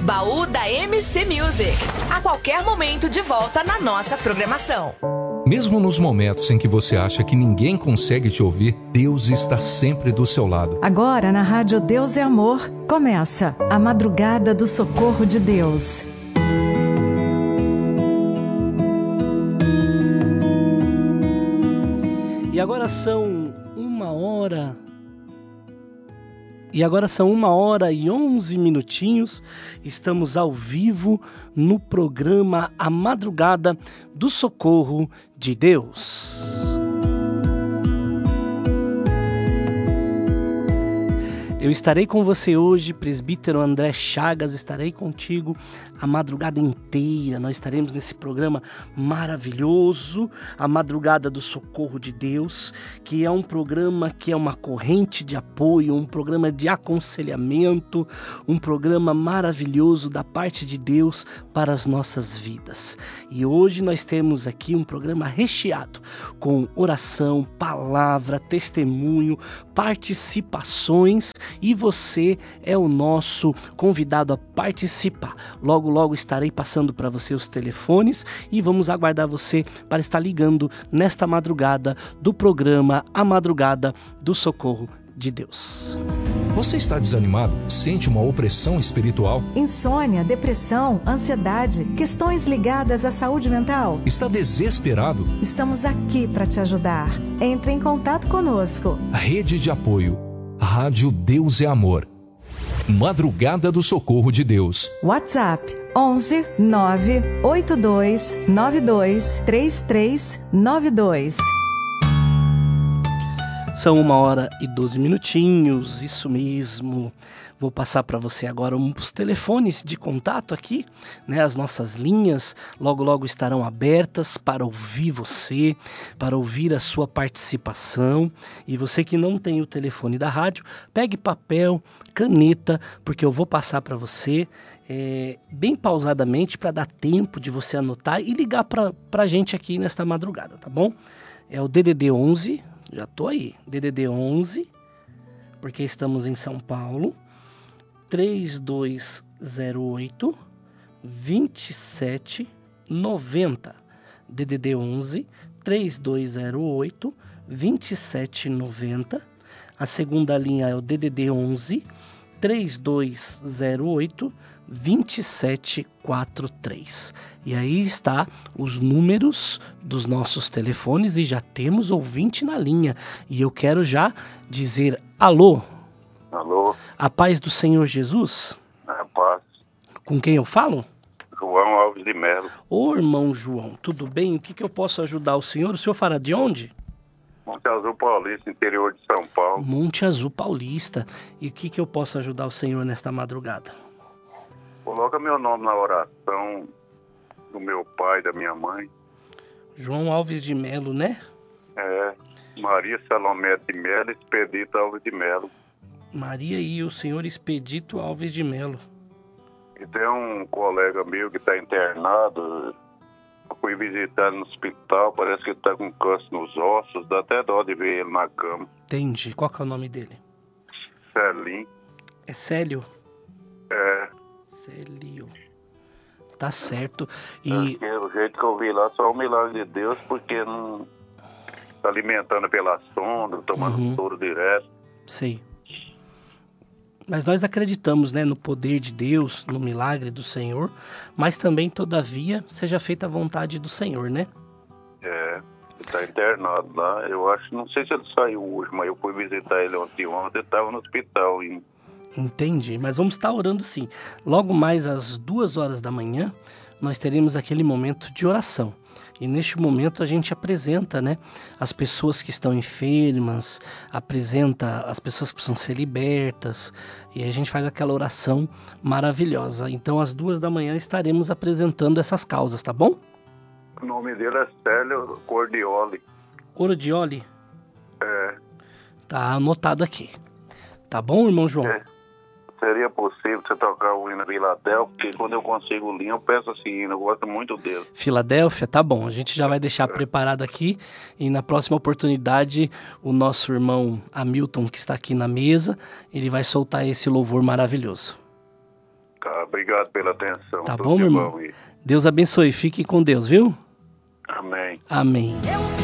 Baú da MC Music. A qualquer momento de volta na nossa programação. Mesmo nos momentos em que você acha que ninguém consegue te ouvir, Deus está sempre do seu lado. Agora, na Rádio Deus é Amor, começa a Madrugada do Socorro de Deus. E agora são 1h. E agora são 1h11. Estamos ao vivo no programa A Madrugada do Socorro de Deus. Eu estarei com você hoje, presbítero André Chagas, estarei contigo a madrugada inteira. Nós estaremos nesse programa maravilhoso, a Madrugada do Socorro de Deus, que é um programa que é uma corrente de apoio, um programa de aconselhamento, um programa maravilhoso da parte de Deus para as nossas vidas. E hoje nós temos aqui um programa recheado com oração, palavra, testemunho, participações. E você é o nosso convidado a participar. Logo, logo estarei passando para você os telefones e vamos aguardar você para estar ligando nesta madrugada do programa A Madrugada do Socorro de Deus. Você está desanimado? Sente uma opressão espiritual? Insônia, depressão, ansiedade, questões ligadas à saúde mental? Está desesperado? Estamos aqui para te ajudar. Entre em contato conosco. Rede de apoio. Rádio Deus é Amor. Madrugada do Socorro de Deus. WhatsApp 11 982 92 3392. São 1h12, isso mesmo. Vou passar para você agora os telefones de contato aqui, né? As nossas linhas logo logo estarão abertas para ouvir você, para ouvir a sua participação. E você que não tem o telefone da rádio, pegue papel, caneta, porque eu vou passar para você bem pausadamente para dar tempo de você anotar e ligar para a gente aqui nesta madrugada, tá bom? É o DDD 11, já tô aí, DDD 11, porque estamos em São Paulo. 3208 2790, DDD 11 3208 2790. A segunda linha é o DDD 11 3208 2743. E aí está os números dos nossos telefones e já temos ouvinte na linha. E eu quero já dizer alô. Alô? A paz do Senhor Jesus? A paz. Com quem eu falo? João Alves de Melo. Ô, irmão João, tudo bem? O que eu posso ajudar o senhor? O senhor fala de onde? Monte Azul Paulista, interior de São Paulo. Monte Azul Paulista. E o que eu posso ajudar o senhor nesta madrugada? Coloca meu nome na oração do meu pai e da minha mãe. João Alves de Melo, né? É, Maria Salomé de Melo, Expedito Alves de Melo. Maria e o senhor Expedito Alves de Melo. E tem um colega meu que está internado. Eu fui visitar ele no hospital, parece que ele está com câncer nos ossos, dá até dó de ver ele na cama. Entendi. Qual que é o nome dele? Celim. É Célio? É. Célio. Tá certo. E O jeito que eu vi lá, só um milagre de Deus, porque não está alimentando pela sonda, tomando soro direto. sei. Mas nós acreditamos, né, no poder de Deus, no milagre do Senhor, mas também, todavia, seja feita a vontade do Senhor, né? É, ele está internado lá. Eu acho, não sei se ele saiu hoje, mas eu fui visitar ele ontem, ele estava no hospital. Entendi, mas vamos estar orando sim. Logo mais às 2h da manhã, nós teremos aquele momento de oração. E neste momento a gente apresenta, né, as pessoas que estão enfermas, apresenta as pessoas que precisam ser libertas, e a gente faz aquela oração maravilhosa. Então às 2h da manhã estaremos apresentando essas causas, tá bom? O nome dele é Célio Cordioli. Cordioli? É. Tá anotado aqui. Tá bom, irmão João? É. Seria possível você tocar o hino Filadélfia, porque quando eu consigo o linha, eu peço esse hino, eu gosto muito dele. Filadélfia, tá bom, a gente já vai deixar preparado aqui e na próxima oportunidade o nosso irmão Hamilton, que está aqui na mesa, ele vai soltar esse louvor maravilhoso. Tá Obrigado pela atenção. Tá Tudo bom, de meu irmão? bom aí. Deus abençoe. Fique com Deus, viu? Amém. Amém. Eu